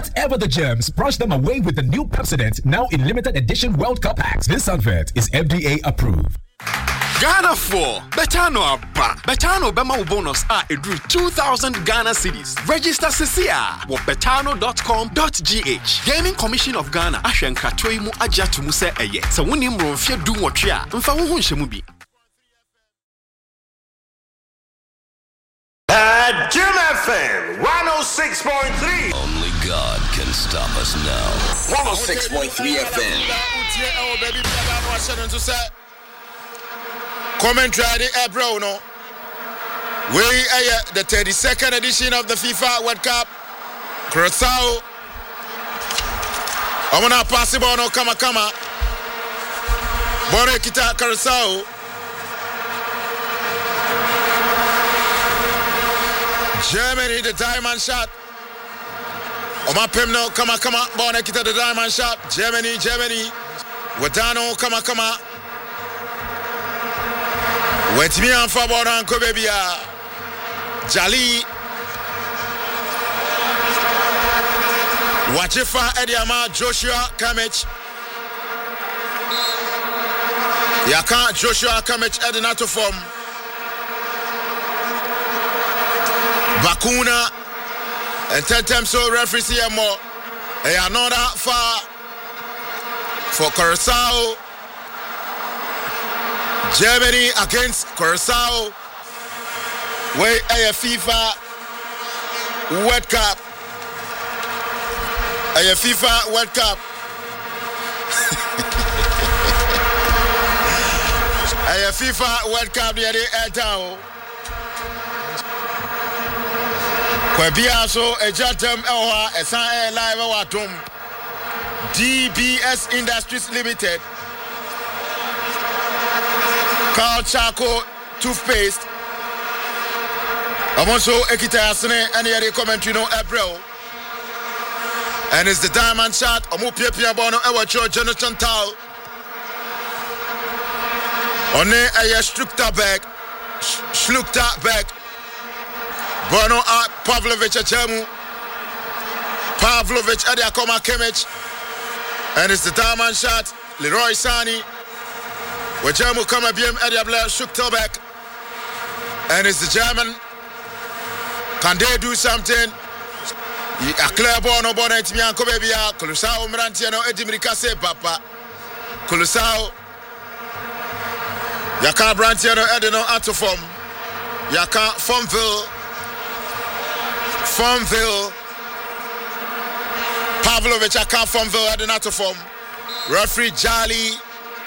Whatever the germs, brush them away with the new Pepsodent, now in limited edition World Cup packs. This advert is FDA approved. Ghana 4. Betano Abba. Betano Bema bonus edru 2,000 Ghana cedis. Register Cecia at betano.com.gh. Gaming Commission of Ghana. Ashen Katoi mu aja to muse eye. So wuni mronfie du wotria. Mfa wo hunhye bi. Jim FM 106.3. Only God can stop us now. 106.3 FM. Commentary April no. We the 32nd edition of the FIFA World Cup. Curaçao. I wanna pass the ball no kama. Bore kita Curaçao. Germany the diamond shot. Oma Pemno kama Bore kita the diamond shot. Germany. Wadano kama. Wetimi anfa bora anko bebia Jali Wachifa Ediama Joshua Kamich Yaka Joshua Kamich Edinato form Bakuna and 10 times so referee CMO another far for Curaçao. Germany against Curaçao. Way a FIFA World Cup. A FIFA World Cup. A FIFA World Cup near the Etao. Kwabiaso a Jatam Elwa a San Live Watum. DBS Industries Limited. Carl Charcoal toothpaste. I'm also Ekita Asane and the commentary no April. And it's the diamond shot. I'm up here Bono Ewacho Jonathan Tao. On a Strukta back. Bono Pavlovich Achemu. Pavlovich Adiakoma Kemich. And it's the diamond shot. Leroy Sani. Wajamu kama BM Ediabla Shuktelback. And it's the German. Can they do something? A clear bono bonnet Mianko Bebia, Curaçao Mrantiano Edimricase Papa. Curaçao Yaka Brantiano Edino Atofom. Yaka Fonville. Pavlovich Yaka Fonville Edinatofom. Referee Jali.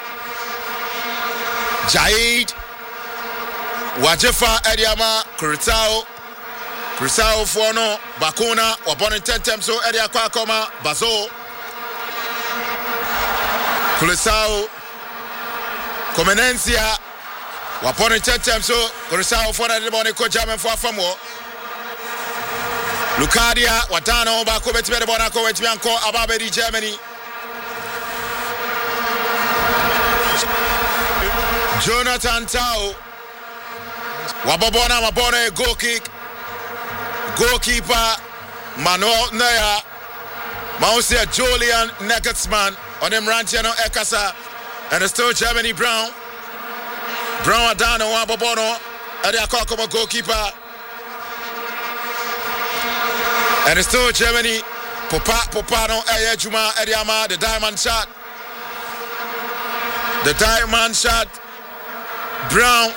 Jaid Wajefa Ediama Curaçao Fono Bakuna Wabon 10 times so Edia Kwakoma Bazo Curaçao Comenencia Wapon 10 times so Curaçao Fona de Bonico German for Famo Lucadia Watano Bako Betibere Bonako Wetianko Ababedi Germany Jonathan Tao Wabona goal kick. Goalkeeper Manuel Neuer Mausia Julian Nagelsmann on him Rantiano Ekasa and it's still Germany Brown Adano Wabobono Adiakoko goalkeeper and it's still Germany Popano Ayajuma Ediama the diamond shot Brown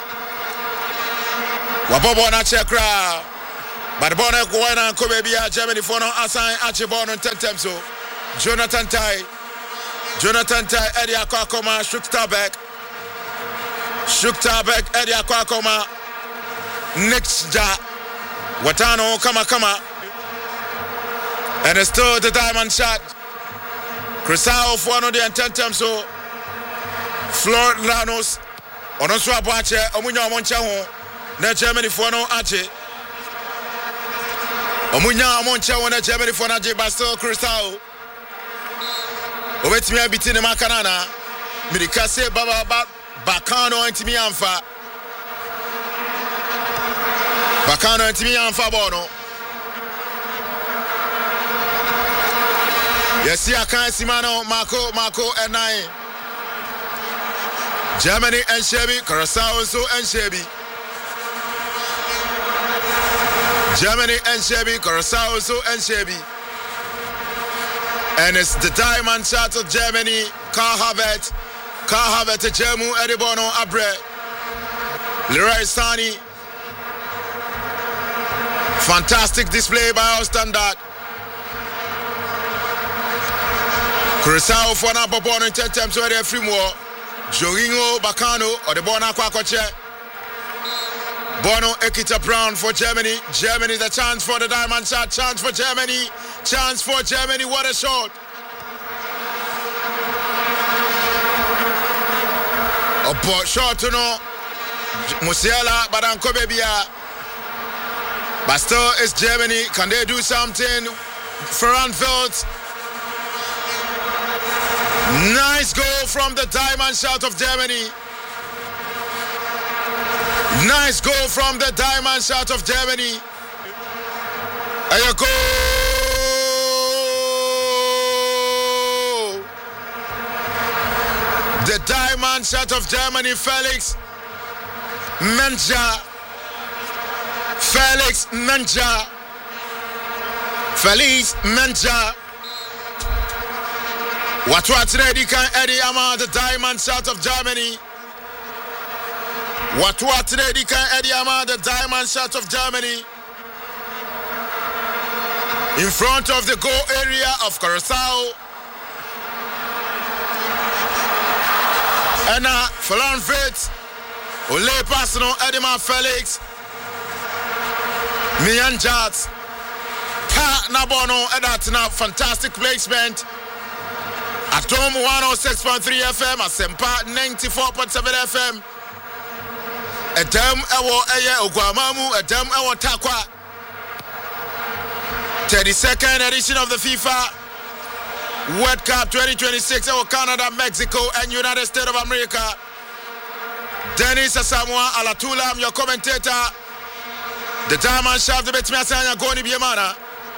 Wabobona Chekra but Bona Guana Kobebia Germany for no assign Archibald on 10 times so Jonathan Tai Edia Kwakoma Shuktabek Edia Kwakoma next Ja Watano Kama and it's still the diamond shot Curaçao for no the 10 times so Flor Lanos Onoswa Bache Omunya Moncha ho na Germany for no Ache Omunya Moncha ho na Germany for na je Basel Curaçao Obetimi abiti ne makanana Mirikase baba Bakano antimi amfa Bono Yesi Akan Simano, Marco and I. Germany and Shebi, Curacao so and Shebi. Germany and Shebi, Curacao so and Shebi. And it's the diamond shot of Germany, Karl Havertz, Jemu Edibono Abre, Leroy Sani. Fantastic display by our standard. Curacao for now, Bobono in 10 times where they're free more. Jorginho Bacano or the Bona Kwakoche. Bono Ekita Brown for Germany. Germany, the chance for the diamond shot. Chance for Germany. Chance for Germany. What a shot. A shot to no. Musiala, Badanko Bebia. But still, it's Germany. Can they do something? Ferran Wirtz. Nice goal from the diamond shot of Germany. Nice goal from the diamond shot of Germany. And a goal. The diamond shot of Germany, Felix Menja. Felix Menja. What's ready can Eddie Ama, the diamond shot of Germany. What's ready can Eddie Ama, the diamond shot of Germany. In front of the goal area of Curacao. And Ferran Wirtz, Ole Pasano, Edima Felix, Mian Jats, Pa Nabono, Edatina, fantastic placement. Atom 106.3 FM, Asempa 94.7 FM. Edem Ewo Eye Ogwamamu, Edem Ewo Takwa. 32nd edition of the FIFA World Cup 2026 Ewo Canada, Mexico, and United States of America. Dennis Asamoah Alatula, I'm your commentator. The diamond shaft, the Betmi Asanya Goni Biemana.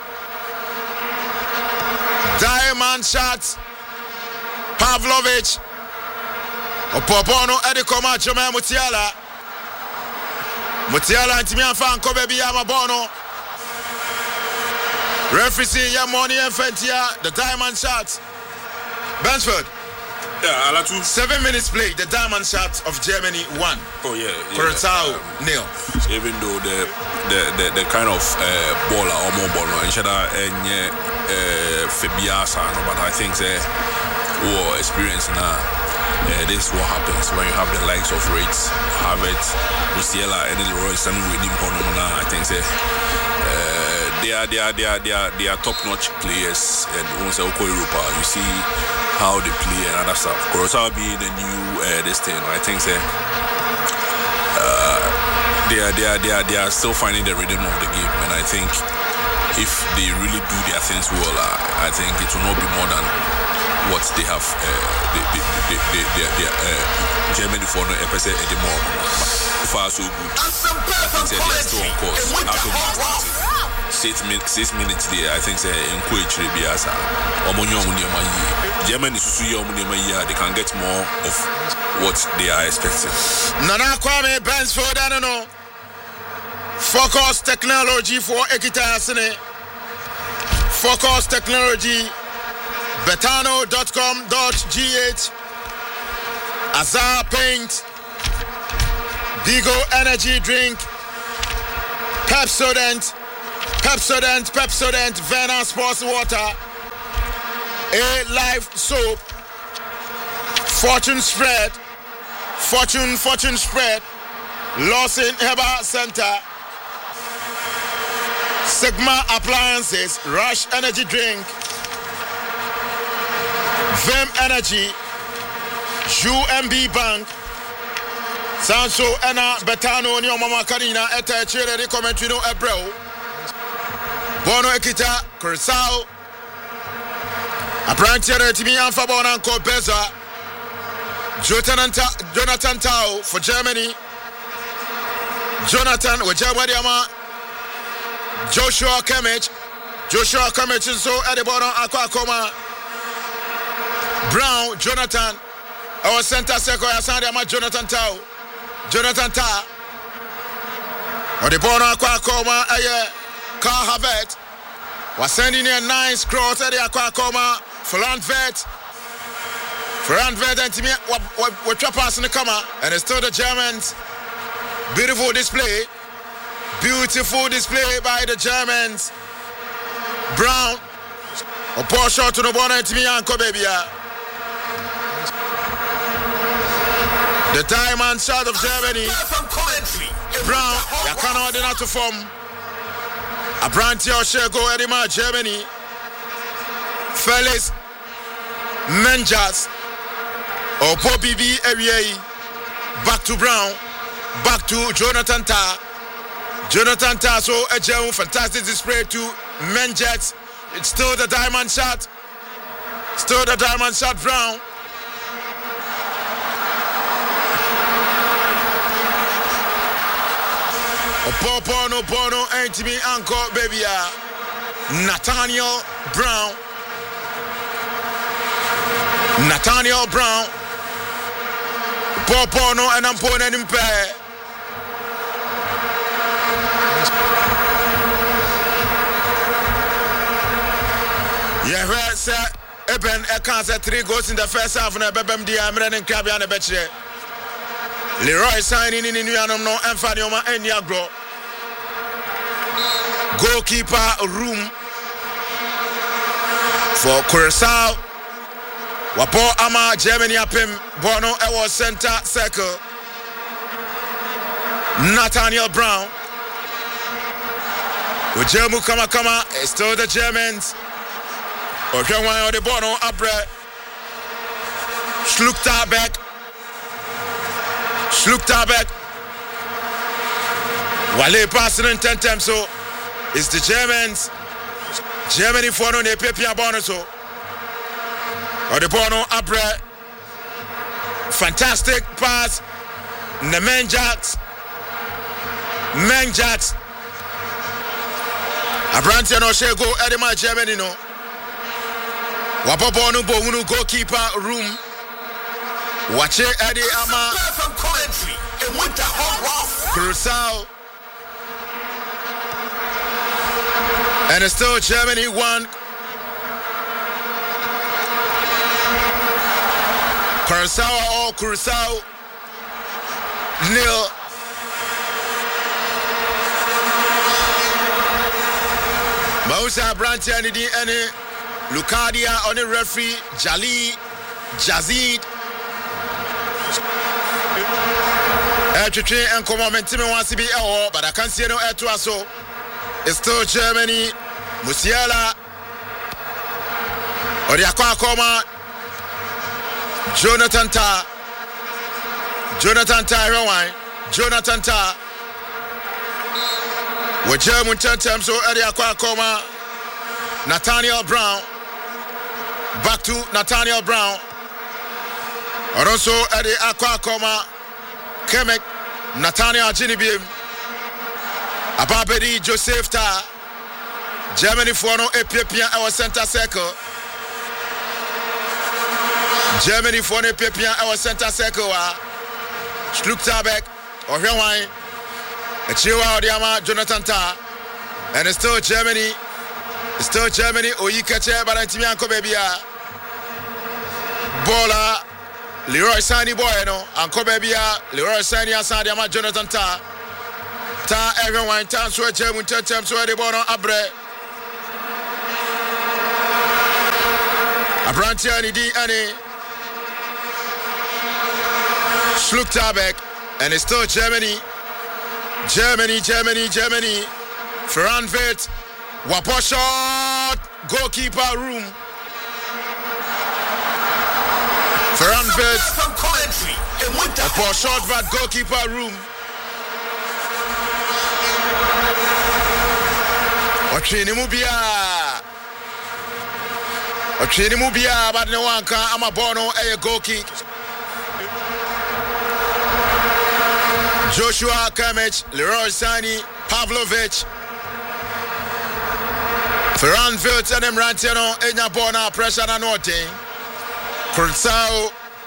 Diamond shots. Pavlovic, Opopono, Eddie Comacho, Mutiala, and Timian Fanko, baby, Yamabono. Referee Yamoni and Fentia, the diamond shot. Bencford. Yeah, Alatu. 7 minutes play, the diamond shot of Germany won. Oh, yeah. Curacao, nil. Even though the kind of baller or more baller, and Shada and Fabiasa, but I think war experience now. This is what happens when you have the likes of Rates, Havertz, Musiala, and Leroy Sani winning now. I think they are top-notch players, and once they go Europa, you see how they play and other stuff. Curacao being the new this thing, I think they are still finding the rhythm of the game, and I think if they really do their things well, I think it will not be more than what they have Germany for no episode anymore. Far so good. I think they are still on course. After 6 minutes there, I think they encourage Biasa. Germany they can get more of what they are expecting. Nana Kwame Bencford, I don't know. Focus technology for Ekitasene. Focus technology. Betano.com.gh. Azar Paint. Bigo Energy Drink. Pepsodent, Vena Sports Water. A Life Soap. Fortune Spread. Fortune Spread. Lawson Heba Center. Sigma Appliances. Rush Energy Drink. Vim Energy, UMB Bank, Sanso Ena Betano Nyo Mama Karina Eta Chere de Commentino Ebreu, Bono Ekita, Curacao, Apprentice Timi Anfabona Ko Beza, Jonathan Tao for Germany, Jonathan Wajawadiama, Joshua Kimmich so at the bottom Aquacoma. Brown, Jonathan. Our center circle, Asante Jonathan Tau. Jonathan Ta. Or the Bono Aquacoma, Carl Havet. Was sending a nice cross at the Aquacoma. Ferran Vet and Timmy were trappers in the comma. And it's still the Germans. Beautiful display. Beautiful display by the Germans. Brown. A poor shot to the ball and Timmy and Kobebia. The diamond shot of Germany. Brown, Yakano did not to form. A branch or Shego Edima, Germany. Felix Menjas. Or Bobby B. Erie. Back to Brown. Back to Jonathan Ta. Jonathan Ta, so a German fantastic display to Menjas. It's still the diamond shot. Still the diamond shot, Brown. Bono, ain't me uncle, baby. Nathaniel Brown. Bono, and I'm putting him back. Yeah, sir. Eben Ekansa 3 goals in the first half and a Bebem Diamond and Cabiana Betche. Leroy signing in Nuanum no Enfanioma and Yagro. Goalkeeper room for Curacao. Wapo Ama Germany Apim Bono Ewo center circle. Nathaniel Brown. Ujemu Kama is still the Germans. Okay, one of the Bono Abre. Schlukterbeck. Wale passing in 10 times, so it's the Germans. Germany for no Pepia Bonoso. Or the Bono Abre. Fantastic pass. Menjats. Abrantia no Shego Edema Germany no. Wapobono Bohunu goalkeeper room. Wache Eddie Ama from Coventry and with the home Curacao. And it's still Germany 1. Curacao 0. Mausa Brantia any Lucadia on the referee Jazid. And Commentime wants to be but I can't see no air to us. So it's still Germany. Musiala Oriakwa Koma. Jonathan Ta with German 10 times so Oriakwa Koma. Nathaniel Brown. Back to Nathaniel Brown. And also Eddie Aqua Koma. Kemek, Nathaniel Jinibim, Ababedi Joseph Ta, Germany for no Epipia our center circle. Schlukterbeck or Hewine, a Chiwa Odiama, Jonathan Ta, and it's still Germany. Oyikache Barantimian Kobebia, Bola. Leroy Sani Boyno, and Kobebia, Leroy Sani Asadiama, Jonathan Ta, everyone, times where German 10 times where they born on Abre. Abrantia, Ani Schlukterbeck, and it's still Germany. Ferran Vet, Waposhot, goalkeeper room. Ferran Vet from Coventry and with the for short vat goalkeeper room. Ochini Mubia, but no one can. I'm a Bono a goal kick. Joshua Kimmich, Leroy Sani, Pavlovic, Ferran Vet and Emrantiano, Enya Bona, pressure and nothing. Kursao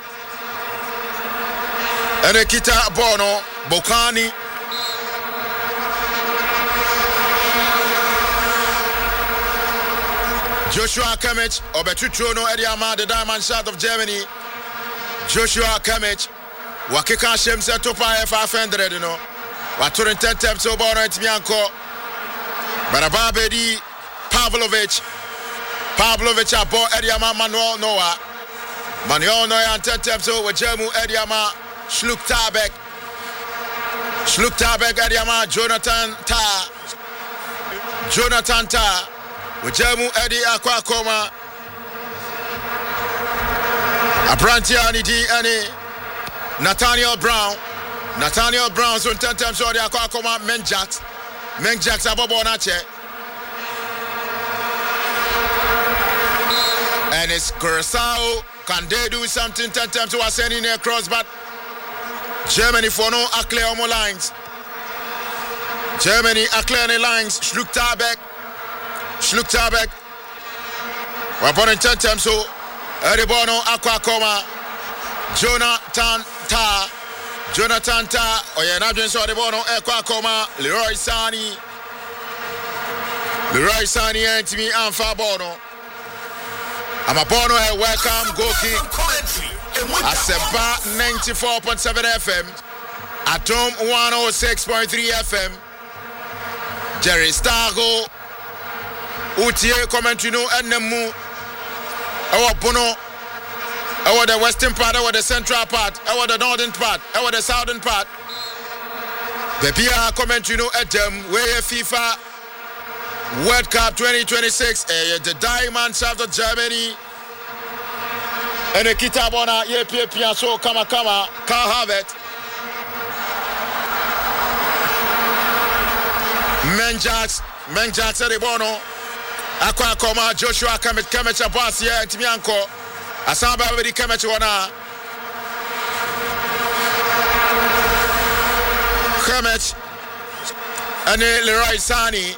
Enekita Bono Bokani Joshua Kimmich Obetutrono Ediama, the diamond shot of Germany. Joshua Kimmich Wakika Shemse Topa 500 you know. Waturin 10 times over and Mianko. Barababedi Pavlovic abo Ediama Manuel Noah. Manuel Noah and 10 times over Jemu Ediama Schluktabek Ediama Jonathan Ta Jemu Edi Aquacoma Abrantiani D Annie Nathaniel Brown so 10 times over the Aquacoma Menjax Abobonache. And it's Curaçao. Can they do something 10 times over sending across? But Germany for no Akle Omo lines. Germany Akle on the lines. Schluktabek. We're in 10 times so Eribono Aquacoma. Jonathan Ta, Oyenabin Soribono, Aquacoma, Leroy Sani and me and Fabono. I'm a Bono, a welcome, go kick. Asempa 94.7 FM, Atom 106.3 FM, Jerry Stargo, Utie commentary no Nemu, our Bono. Over the western part, over the central part, over the northern part, over the southern part. The PR commentary no at them where FIFA World Cup 2026, the diamond shaft of Germany. And the Kitabona, Pia so Kama, can't have it. Menjax, Eribono, Aquacoma, Joshua Kimmich, Abasia, and Timianko. Asamba already came at Wana. Kimmich and Leroy Sani.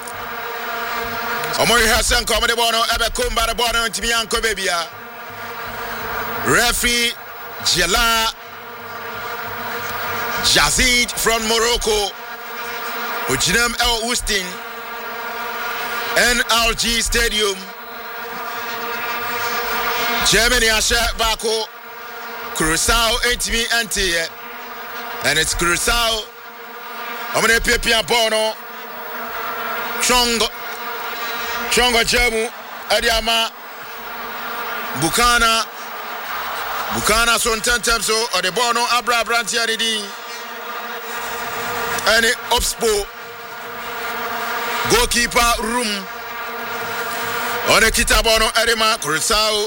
Omori Hassan come the bono, Ebekumba the bono, and Timianko Bebia. Referee Yazid from Morocco. Ujinem El Oustin. NRG Stadium. Germany Asha Bako Curaçao Etimi Anti and it's Curaçao. I'm gonna Pia Bono Chongo Jemu Adiama Bukana son 10 times so or the Bono Abra Brantiadi and Obspo goalkeeper room on the Kitabono Edema Curaçao.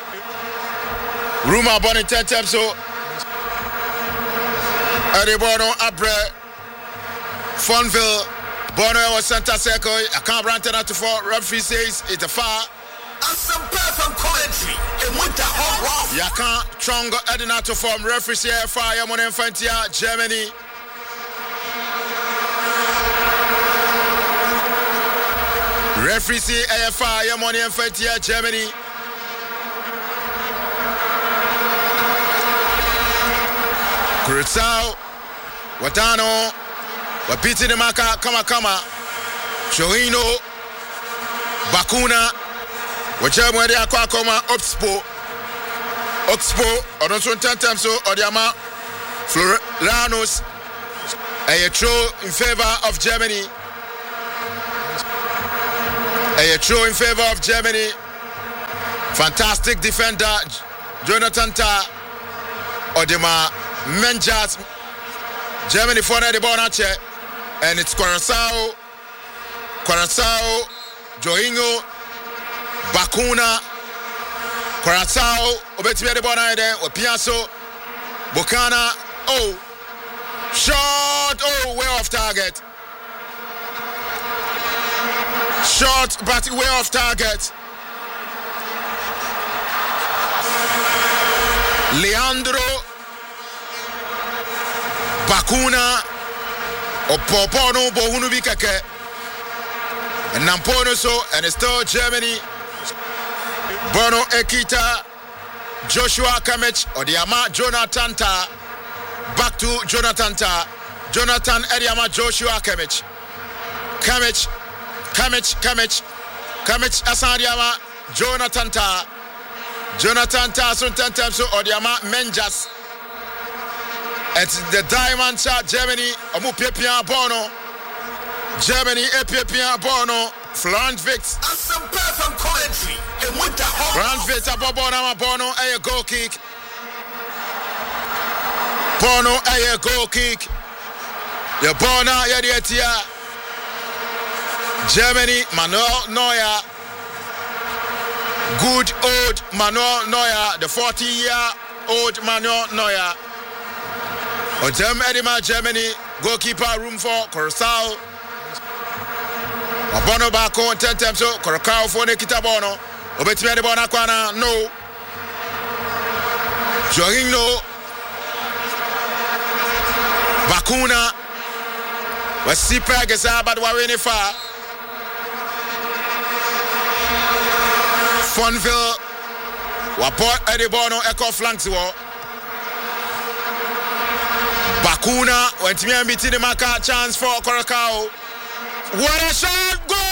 Ruma born in 10 times so Aribono Abre Fonville Bono was center circle. I can't run it out to 4. Referee says it's a foul. And some perfect commentary and with the hot rough. Yakan Chongo adding out to form. Referee say fire Yamon Infantia Germany. Referee say AFI Yamon Infantia Germany. Curaçao, Watano, Wapiti de Maka, Kama, Shohino, Bakuna, Wachamwede Aquacoma, Oxpo, or don't 10 times so, Odiama, Floranos, a throw in favor of Germany. A throw in favor of Germany. Fantastic defender, Jonathan Ta, Odema. Menjas Germany for the ball and it's Curaçao, Joingo, Bakuna, Curaçao, Obetime the ball there, or Piasso, Bocana, shot, way off target. Shot, but way off target. Leandro Bakuna Opopono Bohunu Bikake and Nampono so and it's still Germany. Bono Ekita Joshua Kimmich Odiama Jonathan Tah. Back to Jonathan Tah. Jonathan Ediama Joshua Kimmich Asadiama Jonathan Tah so 10 times so Odiama Menjas at the Diamond Shot Germany Omu Pepia Bono Germany Epia Bono Florent Vix from commentary. Florent Vix Abobona Bono a goal kick. Bono a goal kick. The Bona Yadiatia Germany Manuel Neuer. Good old Manuel Neuer, the 40-year-old Manuel Neuer. On Edima Germany, goalkeeper room for Coruscant. Bono Bako 10 times so Coruscant for Nikita Bono. Obetimia de Bona Kwana, no. Jorginho. Bakuna. Wasipa Gesa but Wawini Fa. Fonville. Waport Edibono Echo Flanks war. Bakuna went me and beating the Maka chance for Coracao. What a shot! Goal!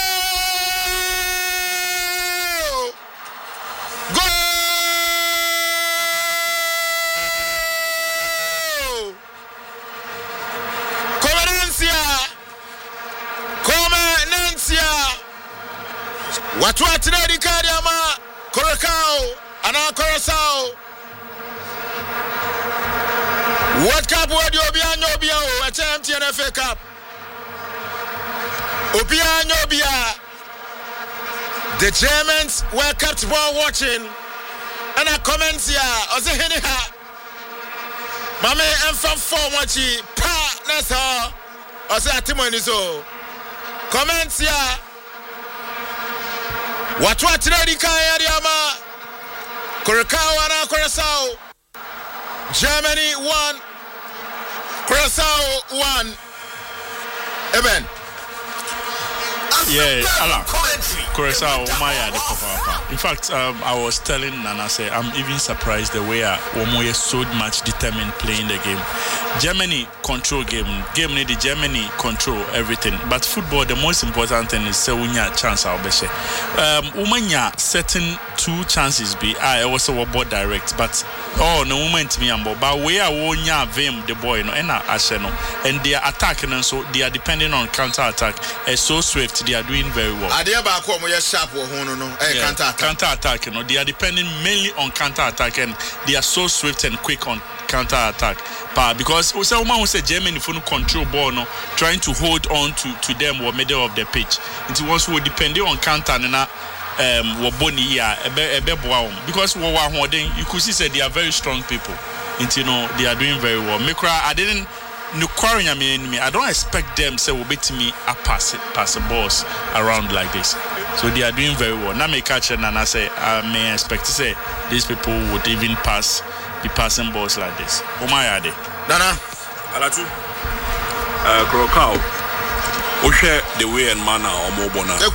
Goal! Comenencia! Watu atinadi kadiama Coracao ana Coracao. What cup would you be on your bio? A champion FA Cup. Obia Nyobia. The Germans were kept ball watching. And I comment here. Ozeheniha. Mame and from Formachi. Pa Nessa. Ozatimonizo. Comment here. What ready Kayama? Coracao and Coracao. Germany 1. Coracao 1. Amen. Yeah, Allah. Coruscant, Maya, the Papa. In fact, I was telling Nana, say I'm even surprised the way Omoye so much determined playing the game. Germany control game. The Germany control everything. But football, the most important thing is say we need chance. I'll be say. Umanya certain 2 chances be I also bought direct, but no moment me ambo. But we are wonya vim the boy no ena asheno, and they are attacking and so they are depending on counter attack. So swift, they are doing very well. Counter attack, you know, they are depending mainly on counter attack, and they are so swift and quick on counter attack. But because someone who said Germany for no control ball, no, trying to hold on to them or middle of the pitch. It was who depending on counter and because you could see that they are very strong people. And you know they are doing very well. I didn't. I don't expect them to will beat me a pass the balls around like this. So they are doing very well. Now me catch and I say I may expect to say these people would even be passing balls like this. Umayade. Nana. Alatu. Coracao. Share the way and manner or more bona. I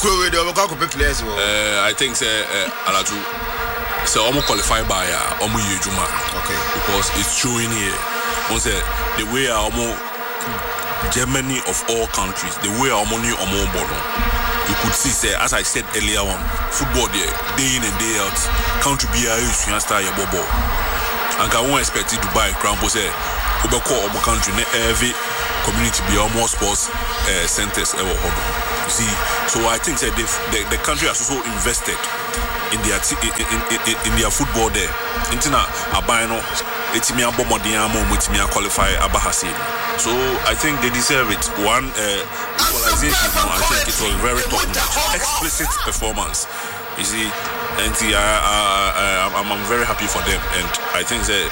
think Alatu. So almost qualified by Juma. Okay. Because it's showing here. Once the way our Germany of all countries, the way our money or more bottom. You could see, say, as I said earlier on, football there, day in and day out, country be a use you start your bubble. And I won't expect you to buy Crampo say, Ubako or country, every community be almost sports centers ever. You see, so I think that the country has also invested in their football there. Intina Abano, Etimia Bomodiamo, Mutimia qualify Abahasin. So I think they deserve it. One equalization, I think it was very top-notch, explicit performance. You see, and I'm very happy for them, and I think that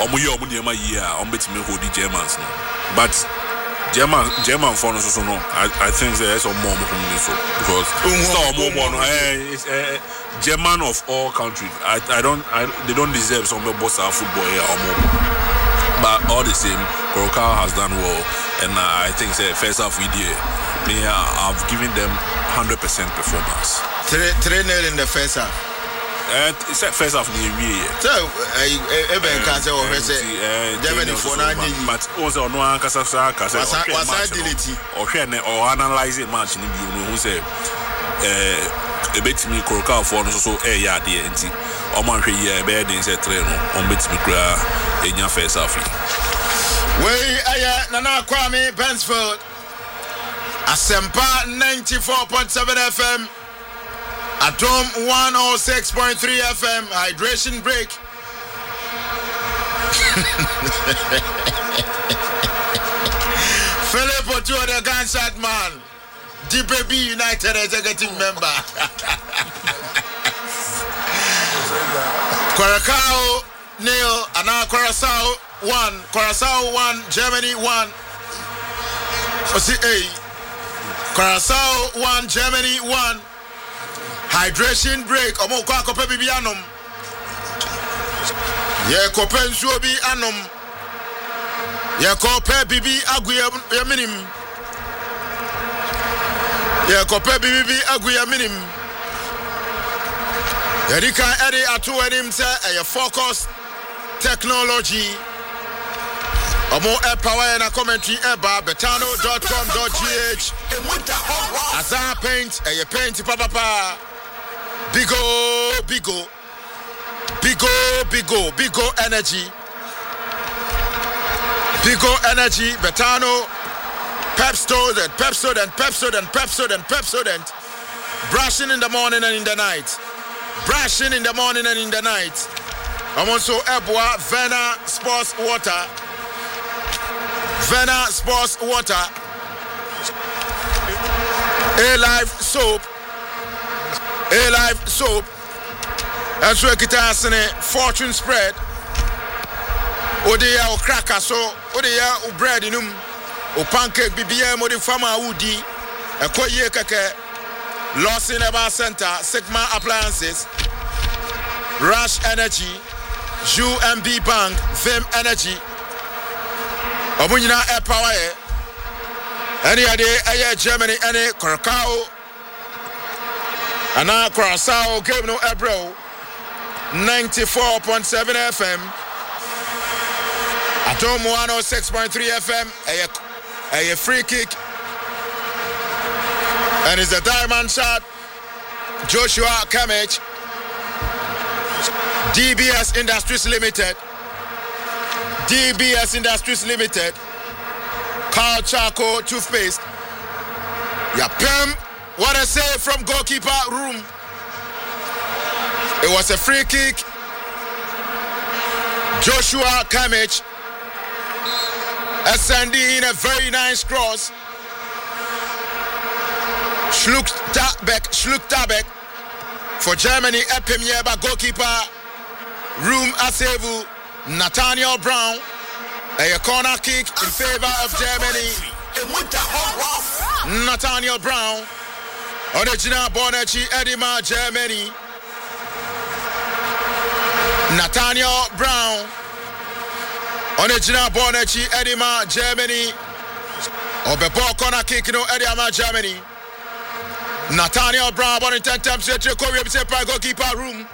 Germans, but German fans also know. I think there's some more so because it's German of all countries. They don't deserve some boss our football here or more. But all the same, Coracao has done well, and I think the first half we did. I've given them 100% performance. 3-0 in the first half. It's that first half of the year. So, even can say over say Germany for na nyi. But also no an kasa was I delete or analyze the match ni bi who say a bit me Korka for no so ya de enti o man hwe ye be den say 3 no on bit me kra enya first half. We aya Nana Kwame Bensfield Asempa 94.7 FM Atom 106.3 FM hydration break. Philip Otuo the gunshot man. DPB United executive member. Curacao nil, and Curacao 1. Curacao 1, Germany 1. Curacao 1, Germany 1. Hydration break. Omo kwa kope bibi anom. Ye kope nsuo bi anom. Ye kope bibi agu ya minim. Ye kope bibi agu ya minim. Ye dika edi atu edim se ye focus technology. Omo power na commentary eba betano.com.gh. Azar paint ye paint papa. Bigo energy. Bigo energy, Betano, Pepsodent. Brushing in the morning and in the night. I'm also Eboa Vena Sports Water. A-Live soap. And so kita sene fortune spread. Odeya o cracker so odeya o bread inum o pancake BBM o the farmer udi ekoye keke Lawson Eba Center Sigma Appliances Rush Energy UMB Bank Vim Energy Omunyina air power any ade aye Germany any Curacao Ana Curacao game no ebro 94.7 FM Atom 106.3 FM a free kick and it's a diamond shot. Joshua Kimmich, DBS Industries Limited, Carl Charcoal toothpaste. Yapem, what I say from goalkeeper room. It was a free kick. Joshua Kimmich sending in a very nice cross. Schluktabek for Germany. Epimieba goalkeeper room Asevu. Nathaniel Brown. A corner kick in favor of Germany. Nathaniel Brown. Original Bonachi Edima Germany. Nathaniel Brown. Original Bonachi Edima Germany. Obebo corner kick no Edima Germany. Nathaniel Brown born in 10 times to goalkeeper room.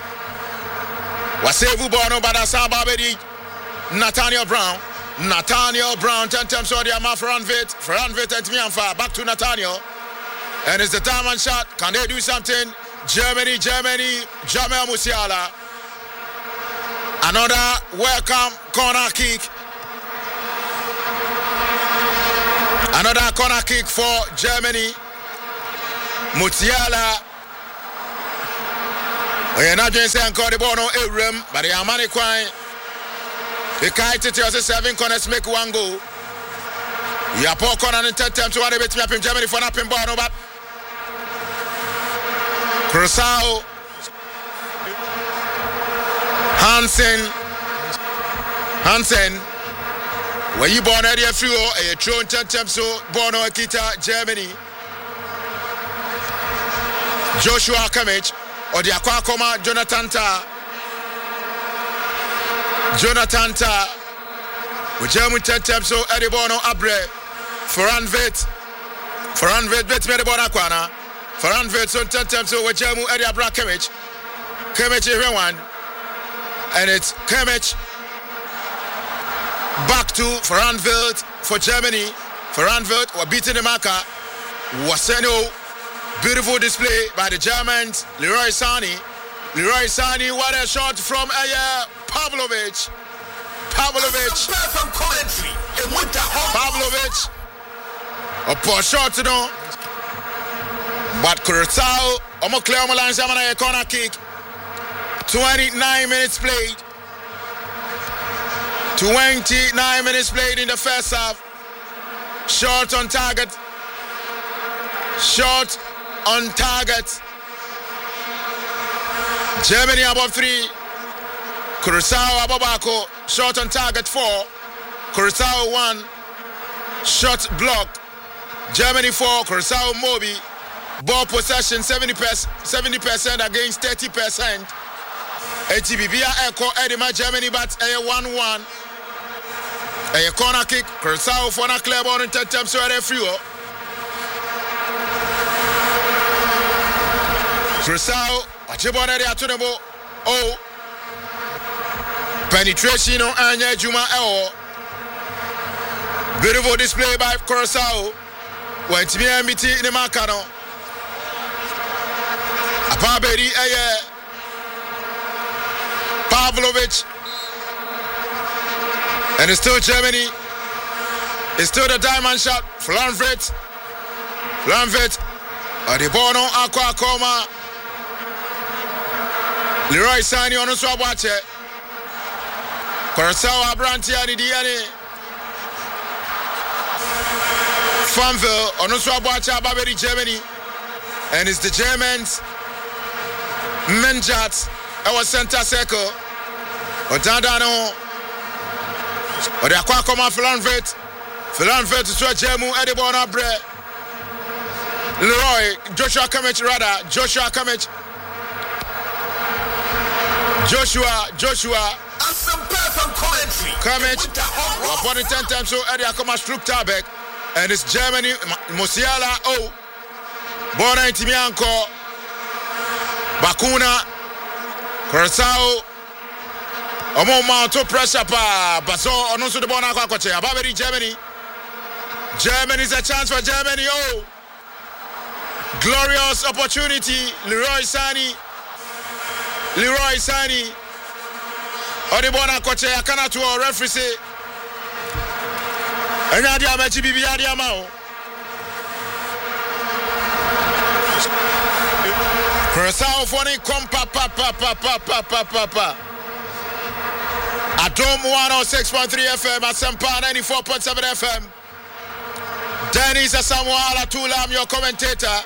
Wasevu Bono Badasa Babedi. Nathaniel Brown 10 times to the Ama Franvit and Mianfa. Back to Nathaniel. And it's the diamond shot. Can they do something? Germany, Jamel Musiala. Another welcome corner kick. Another corner kick for Germany. Musiala. We are not just saying call the ball no room, but the Amani Kwai. The kite tells us 7 corners make one goal. You are poor corner in 10 times to one bit in Germany for nothing ball no but Curacao. Hansen. When you born area few a throne 10 times so born no Kita Germany. Joshua Kimmich or the Aquacoma Jonathan Tah. With German 10 times so Edibono Abre. Foranvet bet me the Bonakwana. Foranvet so 10 times so with German Edia Kimmich. Kimmich everyone. And it's Kimmich back to Veranveld for Germany. Veranveld were beating the marker. Waseno, beautiful display by the Germans. Leroy Sané, what a shot from Pavlovic. Pavlovic, a poor shot, you know. But Curaçao, Omocleo Malanzamana, a corner kick. 29 minutes played. 29 minutes played in the first half. Shot on target. Shot on target. Germany above 3. Curaçao Ababako. Shot on target 4. Curaçao 1. Shot blocked. Germany 4. Curaçao Mobi. Ball possession 70% against 30%. ATBB Echo Edema Germany but a 1-1. A corner kick. Curaçao for a club on 10 times so a free. Curaçao Achibona de Atunabo. Oh. Penetration on Anya Juma Eo. Beautiful display by Curaçao. Went to me and meet in the Macano. Apaberi Pavlovic. And it's still Germany. It's still the diamond shot. Flanvert. Adibono Aqua Coma. Leroy Sané on Swabache. Curaçao Abrantiani Diani. Fanville on Swabache Baberi Germany. And it's the Germans. Menjat. Our center circle. Otandano. Or the Aquacoma Flanvert to Gemu Edibona Bre. Leroy, Joshua Kimmich. Kimmich. Upon the 10 times so Eddie Akoma Struktabek. And it's Germany, Musiala, Bona Intimianko, Bakuna, Curaçao. Mount pressure pa Baso on also the Bona Quache. Ababeri Germany. Germany is a chance for Germany. Oh, glorious opportunity. Leroy Sané. Odibona Quache. I cannot to a referee. And Nadia Machi Bibiadia Mao. Curaçao funny compa pa. Atom 106.3 FM at Sampa 94.7 FM. Dennis Asamoah Alatula, I'm your commentator.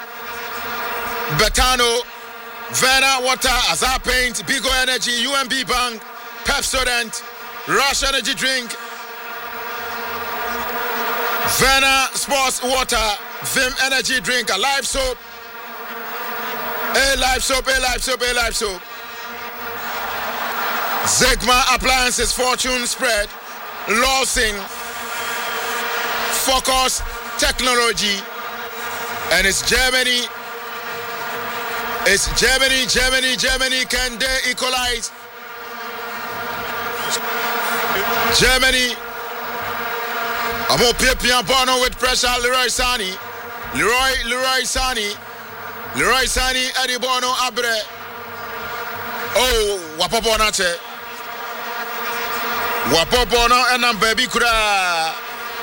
Betano, Vera Water, Azar Paint, Bigo Energy, UMB Bank, Pepsodent, Rush Energy Drink, Vera Sports Water, Vim Energy Drink, a live soap. A live soap. Zegma Appliances, Fortune Spread, Lawson, Focus Technology, and it's Germany. Germany, can they equalize? Germany. Amo Pian Bono with pressure. Leroy Sané. Eddie Bono Abre. Oh, Wapobonache. Wapobono and I'm baby kura.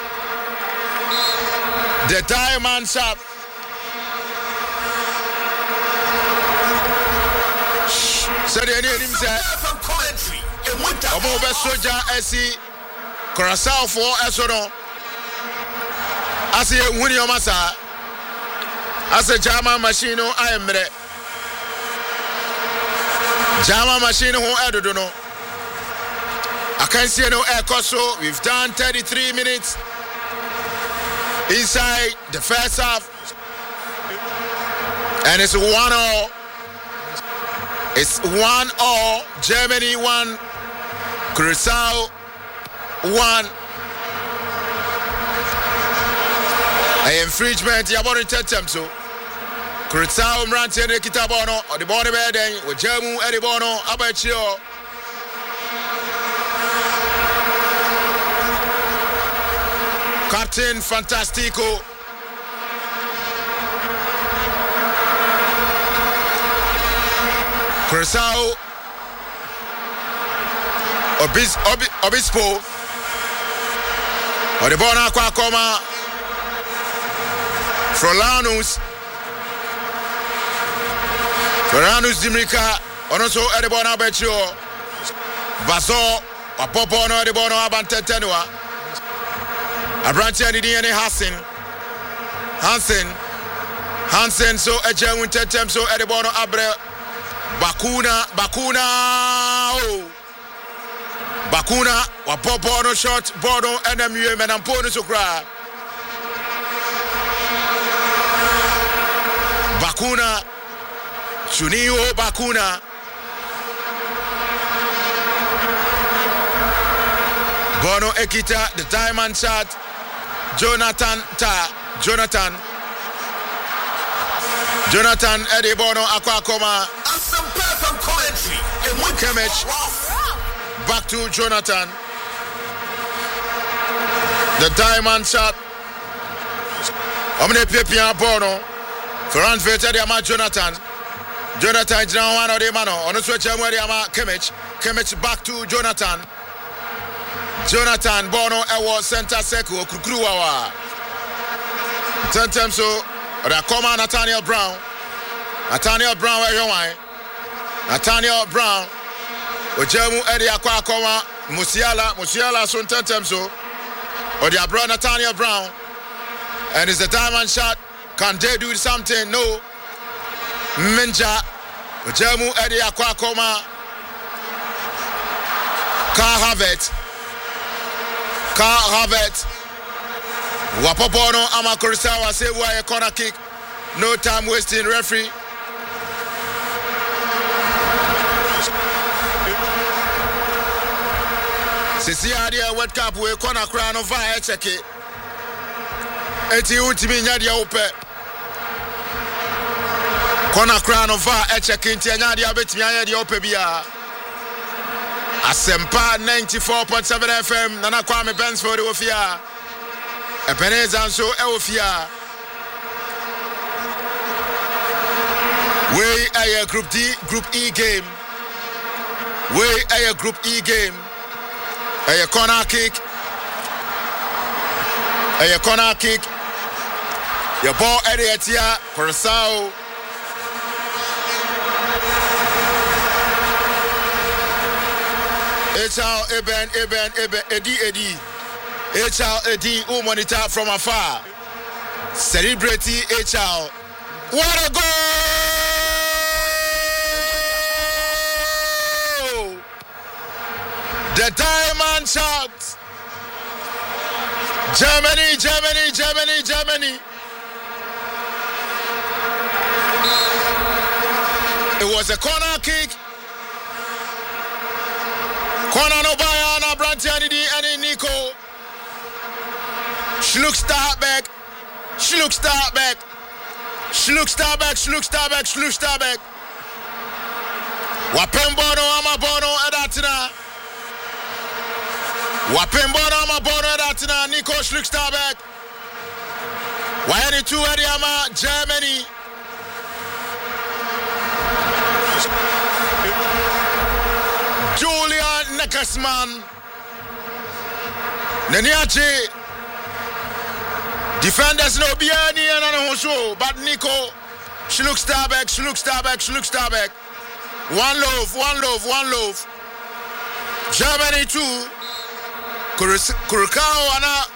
The diamond shop. So the enemy said, Omo Besoja SC Curaçao for Esono. I say Winnie Omasa. I say Jama Machine, I am ready. Jama Machine who I don't know. I can't see no air so we've done 33 minutes inside the first half. And it's 1-0. It's 1-0. Germany 1. Curaçao 1. An infringement. You want to tell them so. Kurzao Mranti and Kitabono, or the Bonnie Beden, with Jemu Edibono, Abachio. Captain Fantastico. Kurzao Obispo. Or the Bona Quacoma. Frolanus Dimrika, also Edibona Betio, Baso, or Popono Edibono Abantenua, Abranti and Diane Hansen, so a genuine tetem, so Edibono Abre, Bakuna, or Popono short, Bono, NMU, and Ampono Sukra. Bakuna, Chunio Bakuna, Bono Ekita, the diamond shot, Jonathan Eddie Bono Aquacoma, Kemich, back to Jonathan, the diamond shot, Omne Pepia Bono. Ferran Vettel Jonathan is now one of the mano. On the switch, Kemich back to Jonathan. Bono Ewa center circle Kukruawa. Tentem so Rakoma Nathaniel Brown where you want. Nathaniel Brown. Ojemu Eddie Aquacoma Musiala so tentem so. Or the Brown Nathaniel Brown. And it's the diamond shot. Can they do something? No. Menja, Jemu Eddie Aquacoma, Car Havet, Wapopono Amakurisawa, save why a corner kick. No time wasting, referee. Sisi Adia World Cup, we corner crown of fire, check it. Eti ultimi Nadia Ope. Kona crown of a check in Tianadia Betia di Opebia. Asempa 94.7 FM, Nana Kwame Bensford Ofia. Ebeneza so Eofia. We are a Group E game. We are a Group E game. A corner kick. A corner kick. Your ball area here, Kurzao. Echal Eben, Eddie. Echal Eddie, who monitor from afar. Celebrity Echal. What a goal! The diamond shot. Germany. It was a corner kick. Corner no Bayana, Brantianidi and Nico. Schlug Starbeck. Wapembono Amabono Adatina. Nico Schlug Starbeck. Wayani 2 Adiama, Germany. Julian Neckersman. Neniachi. Defenders no Biani and Anhoso, but Nico Schlug Starbeck. One love. Germany 2. Kurzao.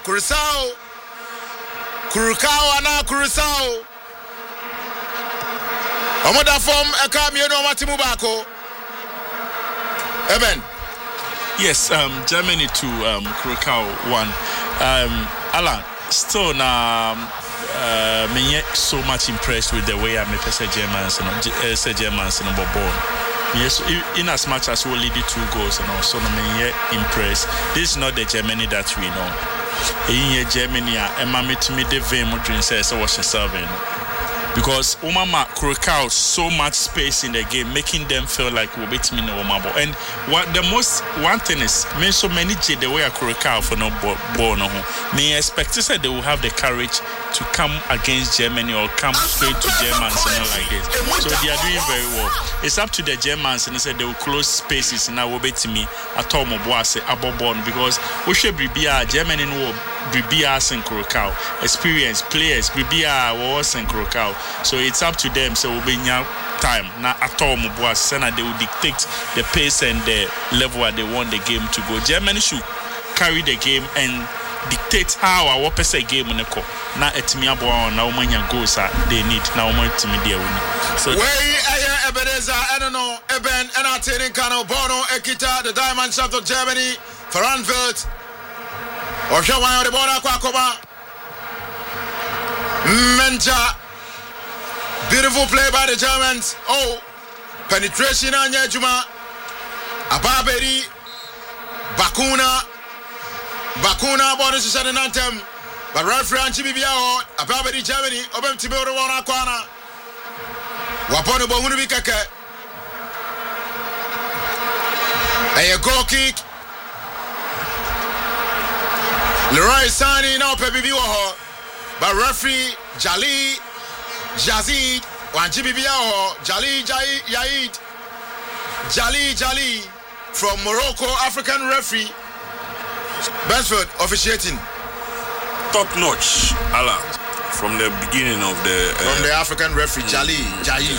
Omoda form Ekamieno Matimubako. Amen. Yes, Germany 2, Kurzao 1. Alan, still now, me so much impressed with the way I make Germans and born. Yes, in as much as we lead 2 goals and also me impressed. This is not the Germany that we know. In Germany, and mammy to me the vein modern says I was a serving. because Umama Curacao so much space in the game, making them feel like we'll beat me no Umabo. And one thing is, me so many the way Curacao for no ball no. Me expect to say they will have the courage to come against Germany or come straight to Germans and all like this. So they are doing very well. It's up to the Germans and they said they will close spaces and now will beat me at all Moboase Abobon because we should be Germany no Bribia and Curacao experienced players Bribia was and Curacao. So it's up to them. So we'll be now time now at all Moboase and they will dictate the pace and the level where they want the game to go. Germany should carry the game and dictate how our person game on the court. Now it's me about now many goals they need now more to me there. So Ebenezer, I don't know, Eben, entertaining Kano, Bono, Ekita, the Diamond Shaft of Germany, Franvelt, or Shawan, the Bona Kwakoma, Menja, beautiful play by the Germans. Oh, penetration on Yajuma, Ababeri, Bakuna, bonus is an anthem, but referee and Chibiao, Ababeri, Germany, Obem Tibero, Kwana. Wapono Bohunu Bikaka. A goal kick. Leroy Sani now Pebibiwaho. But referee Jali Jazid Wanjibibiao Jali Yaid Jali from Morocco, African referee. Beresford officiating. Top notch. Allah. From the beginning of from the African referee Jali Jaid.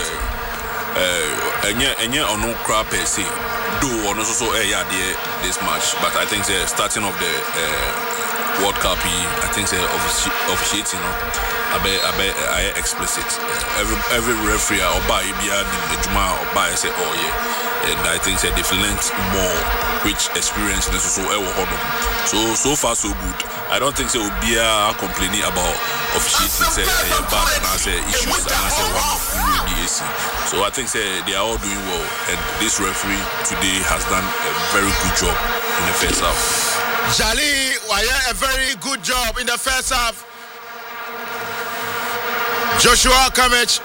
And on no crap say do on also this match, but I think the starting of the World Cup, I think the officiating, I explicit. Every referee or buy the Juma or buy say oh yeah, and I think they've learned more, which experience is also so far so good. I don't think they will be complaining about officiating say bad and I say issues and I say one of the AC. So I think they are all doing well, and this referee today has done a very good job in the first half. Jali, a very good job in the first half. Joshua Kamech,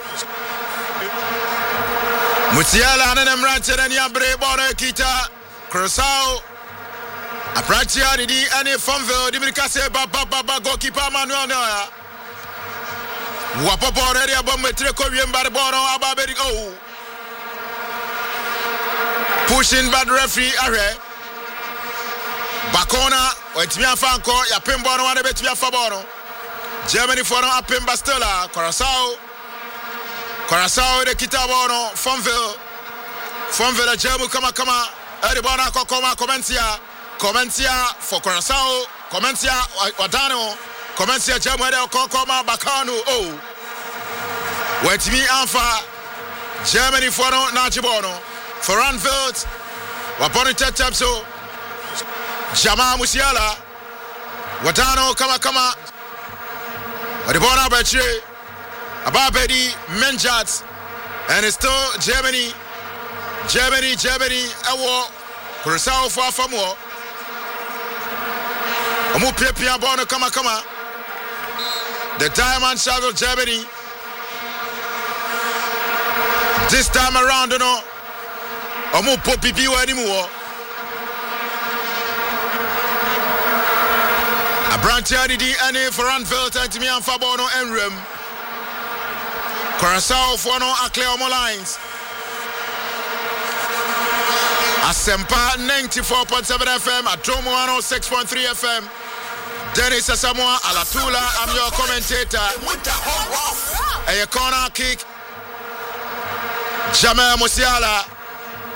Musiala and Emranten and Yabre Bona Kita, Crosao. Apratia di any Fonville, Dimikase Baba goalkeeper Manuel Noya. Wapopo already about Metrico Yembarbono Ababedi. Oh, pushing bad referee Are Bakona, Wetimia Fanco, Yapimbono, and Betia Fabono. Germany for no Apimba Stella, Corasao, the Kitabono, Fonville, German, come, Eribona, Kokoma, Comencia for Corasao, Comencia, Wadano, Comencia, Germany, Kokoma, Bacano, oh. Wait me, Alpha, Germany for no Najibono, for Ranveld, Waponita Tapso, Jama Musiala, Wadano, Kama, Ribona Betre, Ababedi, Menjat, and it's still Germany, Awo, Corasao for Famo. Amu Pia Bono Kama. The Diamond Shaft of Germany. This time around, you know, Amu Popi Biwa anymore. Abrantiani di Annie for Ranvelt and Timian Fabono Enrem. Corasao for no Acleomo lines. Asempa 94.7 FM at Dromo 106.3 FM. Dennis Asamoah Alatula, I'm your commentator. A corner kick. Jamal Musiala.